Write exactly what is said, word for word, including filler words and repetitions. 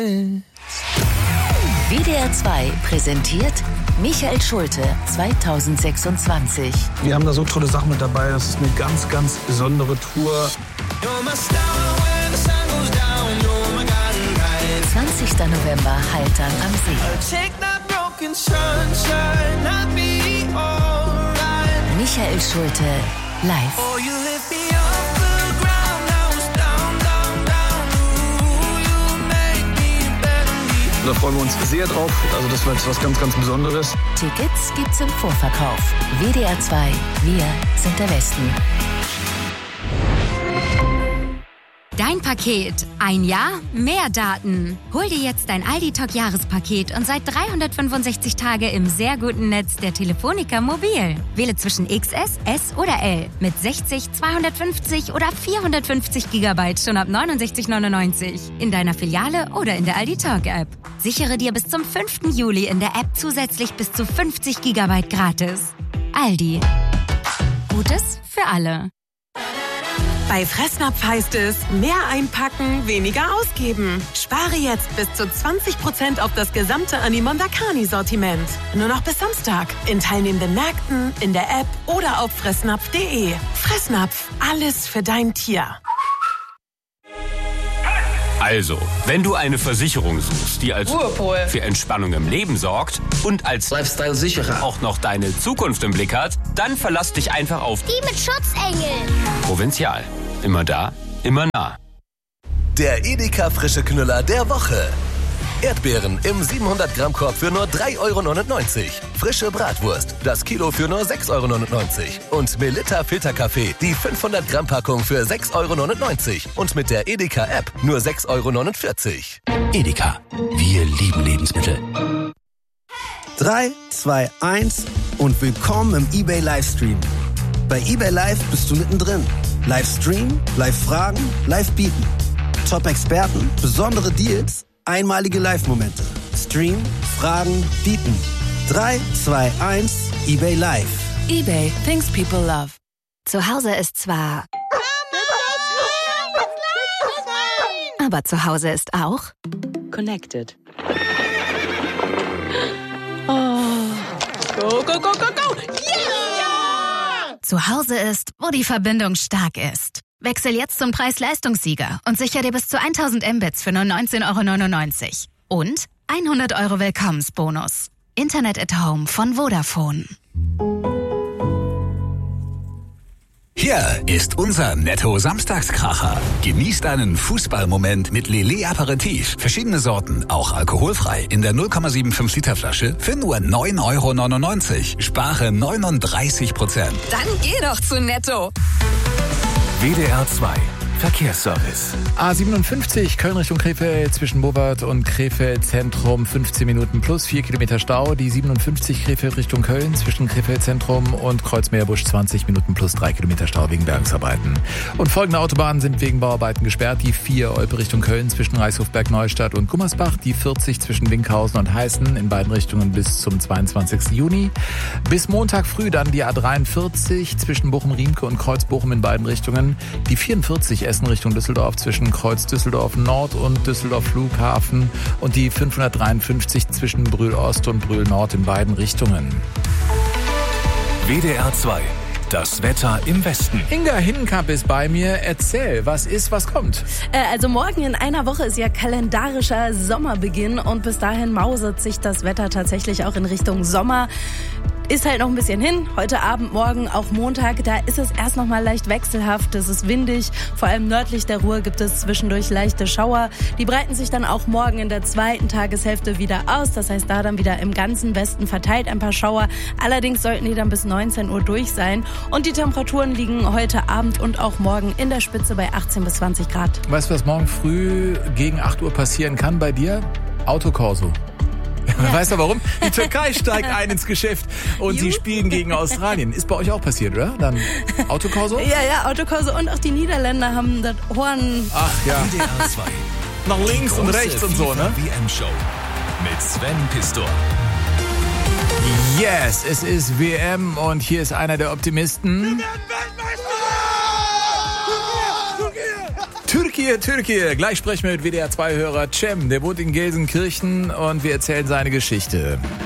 W D R zwei präsentiert Michael Schulte zweitausendsechsundzwanzig. Wir haben da so tolle Sachen mit dabei. Das ist eine ganz, ganz besondere Tour. zwanzigster November, Haltern am See. Michael Schulte live. Da freuen wir uns sehr drauf. Also das wird was ganz, ganz Besonderes. Tickets gibt's im Vorverkauf. W D R zwei, wir sind der Westen. Dein Paket. Ein Jahr, mehr Daten. Hol dir jetzt dein Aldi-Talk-Jahrespaket und sei dreihundertfünfundsechzig Tage im sehr guten Netz der Telefonica Mobil. Wähle zwischen X S, S oder L mit sechzig, zweihundertfünfzig oder vierhundertfünfzig Gigabyte schon ab neunundsechzig neunundneunzig. In deiner Filiale oder in der Aldi-Talk-App. Sichere dir bis zum fünften Juli in der App zusätzlich bis zu fünfzig Gigabyte gratis. Aldi. Gutes für alle. Bei Fressnapf heißt es, mehr einpacken, weniger ausgeben. Spare jetzt bis zu zwanzig Prozent auf das gesamte Animondakani-Sortiment. Nur noch bis Samstag. In teilnehmenden Märkten, in der App oder auf fressnapf punkt de. Fressnapf, alles für dein Tier. Also, wenn du eine Versicherung suchst, die als Ruhepol für Entspannung im Leben sorgt und als Lifestyle-Sicherer auch noch deine Zukunft im Blick hat, dann verlass dich einfach auf die mit Schutzengeln. Provinzial. Immer da, immer nah. Der Edeka frische Knüller der Woche. Erdbeeren im siebenhundert Gramm Korb für nur drei Euro neunundneunzig. Frische Bratwurst, das Kilo für nur sechs Euro neunundneunzig. Und Melitta Filterkaffee, die fünfhundert Gramm Packung für sechs Euro neunundneunzig. Und mit der Edeka App nur sechs Euro neunundvierzig. Edeka, wir lieben Lebensmittel. drei, zwei, eins und willkommen im eBay Livestream. Bei eBay Live bist du mittendrin. Livestream, Live-Fragen, Live-Bieten. Top-Experten, besondere Deals, einmalige Live-Momente. Stream, Fragen, Bieten. drei, zwei, eins, eBay Live. eBay, things people love. Zu Hause ist zwar... Aber zu Hause ist auch... Connected. Oh. Go, go, go, go, go! Yeah! Zu Hause ist, wo die Verbindung stark ist. Wechsel jetzt zum Preis-Leistungssieger und sicher dir bis zu tausend Mbits für nur neunzehn Euro neunundneunzig. Und hundert Euro Willkommensbonus. Internet at Home von Vodafone. Hier ist unser Netto-Samstagskracher. Genießt einen Fußballmoment mit Lillet Aperitif. Verschiedene Sorten, auch alkoholfrei. In der null Komma fünfundsiebzig Liter Flasche für nur neun Euro neunundneunzig. Spare neununddreißig Prozent. Dann geh doch zu Netto. W D R zwei Verkehrsservice. A siebenundfünfzig Köln Richtung Krefeld zwischen Bobert und Krefeld Zentrum fünfzehn Minuten plus vier Kilometer Stau. Die siebenundfünfzig Krefeld Richtung Köln zwischen Krefeld Zentrum und Kreuzmeerbusch zwanzig Minuten plus drei Kilometer Stau wegen Bergungsarbeiten. Und folgende Autobahnen sind wegen Bauarbeiten gesperrt. Die vier Olpe Richtung Köln zwischen Reichshofberg Neustadt und Gummersbach. Die vierzig zwischen Winkhausen und Heißen in beiden Richtungen bis zum zweiundzwanzigsten Juni. Bis Montag früh dann die A dreiundvierzig zwischen Bochum-Riemke und Kreuz-Bochum in beiden Richtungen. Die vierundvierzig Essen Richtung Düsseldorf zwischen Kreuz Düsseldorf Nord und Düsseldorf Flughafen und die fünfhundertdreiundfünfzig zwischen Brühl Ost und Brühl Nord in beiden Richtungen. W D R zwei, das Wetter im Westen. Inga Hindenkamp ist bei mir. Erzähl, was ist, was kommt? Äh, also morgen in einer Woche ist ja kalendarischer Sommerbeginn und bis dahin mausert sich das Wetter tatsächlich auch in Richtung Sommer. Ist halt noch ein bisschen hin. Heute Abend, morgen, auch Montag, da ist es erst noch mal leicht wechselhaft. Es ist windig. Vor allem nördlich der Ruhr gibt es zwischendurch leichte Schauer. Die breiten sich dann auch morgen in der zweiten Tageshälfte wieder aus. Das heißt, da dann wieder im ganzen Westen verteilt ein paar Schauer. Allerdings sollten die dann bis neunzehn Uhr durch sein. Und die Temperaturen liegen heute Abend und auch morgen in der Spitze bei achtzehn bis zwanzig Grad. Weißt du, was morgen früh gegen acht Uhr passieren kann bei dir? Autokorso. Ja. Weißt du warum? Die Türkei steigt ein ins Geschäft und sie spielen gegen Australien. Ist bei euch auch passiert, oder? Dann Autokorso? Ja, ja, Autokorso und auch die Niederländer haben das Horn. Ach ja. W D R zwei. Nach links und rechts und so, ne? W M-Show mit Sven Pistor. Yes, es ist W M und hier ist einer der Optimisten. Wir werden Weltmeister! Türkei, Türkei. Gleich sprechen wir mit W D R zwei Hörer Cem. Der wohnt in Gelsenkirchen und wir erzählen seine Geschichte.